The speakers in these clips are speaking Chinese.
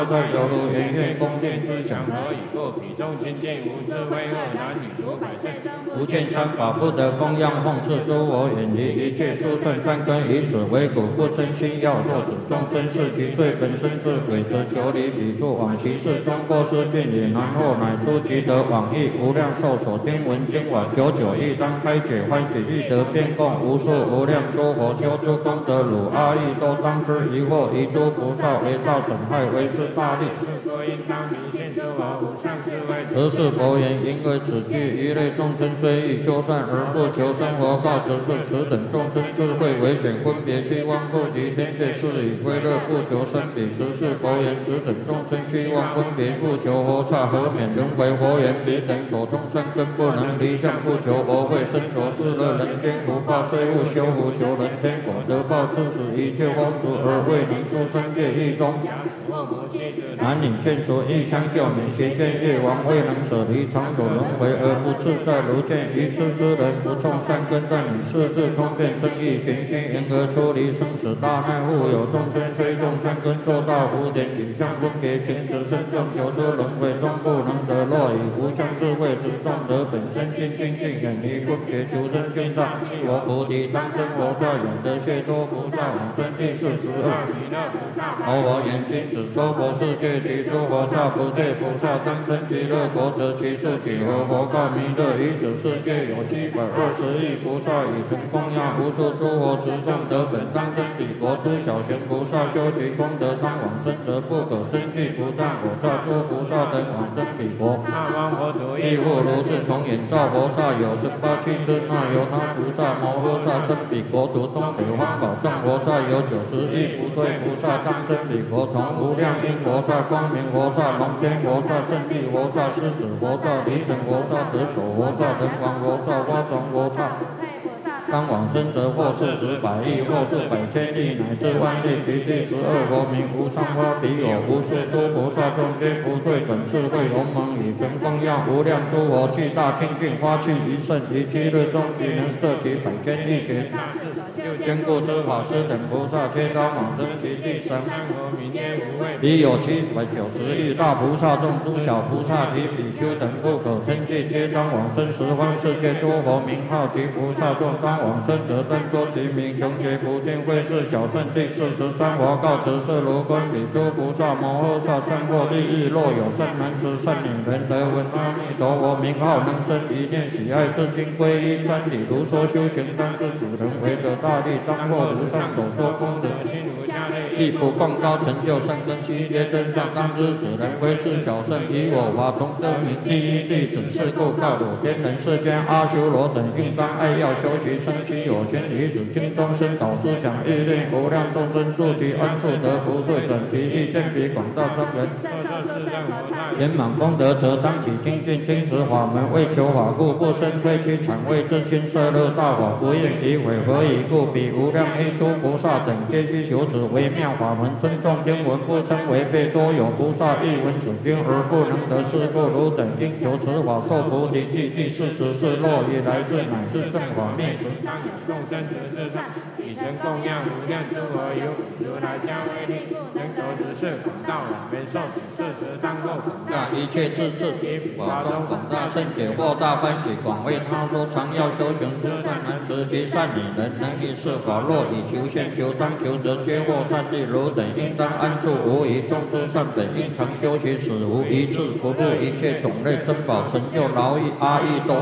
在有如圆月宫殿之祥何以过？彼众亲近无知，为恶男女500岁争不见三法不得供养奉事诸我远离一切殊胜善根，以此为苦不生心要作止众生是其罪本身是鬼则求离彼处往其事中过失尽也，然后乃书即得往诣无量寿所听闻经晚久久亦当开解欢喜欲得遍供无数无量诸佛修诸功德汝阿逸多当知疑惑遗诸菩萨为道损害为是大利。是佛应当明现诸佛无上智慧。此是佛言，因为此句一类众生虽欲修善而不求生活，告此是此等众生智慧为显分别虚妄不及天界是以归乐不求生彼。此是佛言，此等众生虚妄分别不求佛刹，何免轮回佛言，彼等所种善根不能离相不求佛慧，身着世乐人间福报，虽勿修福求人天果得报，致使一切荒除而未能出三界狱中。男女眷属亦相救免，邪见业王未能舍离长久轮回而不自在，如见愚痴之人不种善根，但以世智聪辩正义循心，因而出离生死大难。复有众生虽种善根，做到无点取向分别情执身正求出轮回中不能得，若以无相智慧之众得本身心清净，远离分别求生见上我菩提当真佛刹，永得解脱菩萨往生第42弥勒菩萨。佛言，今子娑婆世界及诸佛刹不对菩萨当真极乐国，则其数几何？佛告弥勒，于此世界有720亿菩萨，以曾供养无数诸佛执众得本当生彼国。诸小贤菩萨修其功德当往生，则不可生计，不但我刹诸菩萨等往生彼国。那方佛土亦复如是，从眼照佛刹有18七尊，那由他菩萨摩诃萨生彼国土。东北方宝藏佛刹有90亿不对菩萨当生彼国，从无量音佛刹、光明佛刹、龙天佛刹、胜利佛刹、狮子佛刹、离尘佛刹、得走佛刹、人王佛刹、花床佛刹。当往生者或是10百亿，或是百千亿，乃至万亿。其第12佛名无上花彼有无数诸菩萨众皆不对等智慧鸿蒙，以神供养无量诸佛，具大清净花气一甚，于7日中即能摄其百千亿劫。坚固之法师等菩萨皆当往生其第13佛名曰无畏彼有790亿大菩萨众，诸小菩萨及比丘等不可称计，皆当往生十方世界诸佛名号及菩萨众，当往生者当说其名，穷劫不尽会是小圣第43佛告辞是如观彼诸菩萨摩诃萨善获利益，若有善男子善女人得闻阿弥陀佛名号，能生一念喜爱至今皈依瞻礼如说修行，当知此人为得大利，当获如上所说功德心如下类，亦不共高成就善根悉皆真相，当知此人非是小圣，以我法从得名第一弟子，是故告我天人世间阿修罗等应当爱要修习生其有情，于此经中生导师讲义令无量众生速其安处得不对转其意见比广大众人圆满功德，则当起精进听持法门，为求法故不生非其产为自心摄乐大法，不愿以毁何以故？彼无量依诸菩萨等皆须求此微妙法门，尊重经文不称违背，多有菩萨亦闻此经而不能得，是故汝等应求此法受菩提记。第44若以来世乃至正法灭时，当有众生执事上，以曾供养无量诸佛，有如来加威力，能投如是广大往遍受持事实，当获广大一切智智，以法中广大圣解惑大欢喜，广为他说常要修行诸善男子及善女人，能以是法，若以求现求当求，则皆获善利。汝等应当安住无疑，众诸善本应常修习，使无一智不入一切种类珍宝，成就劳役阿逸多。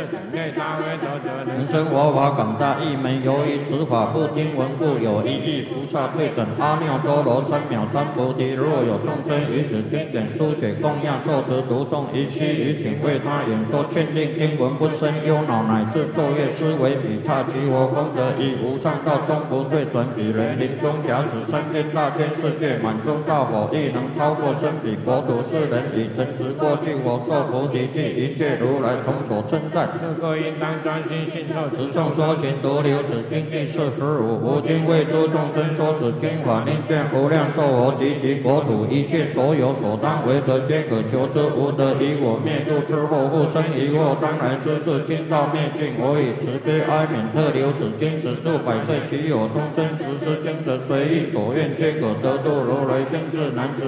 人生佛法广大一门，由于此法不听闻故，有1亿菩萨对准阿耨多罗三藐三菩提。若有众生于此经典书写供养受持读诵，一须于请为他演说劝令听闻，不生忧恼，乃至昼夜思维彼刹其佛功德，以无上道终不退转彼人。临终假使3千大千世界满中大佛，亦能超过生彼国土。世人以诚实过去佛受菩提记，一切如来同所称赞。是故应当专心信受持诵说勤读留此经第45。吾今为诸众生说此经法，令见无量寿佛及其国土一切所有所当为者，皆可求之，无得以我灭度之后复生疑惑。当来之事经道灭尽，我以慈悲哀悯特留此经，止住百岁，其有众生执施经者，随意所愿，皆可得度。如来先世男子